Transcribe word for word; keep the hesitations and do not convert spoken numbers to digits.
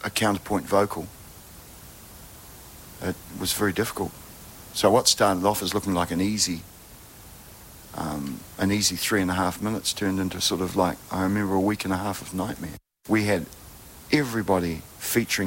a counterpoint vocal. It was very difficult. So what started off as looking like an easy, um, an easy three and a half minutes turned into sort of like, I remember a week and a half of nightmare. We had everybody featuring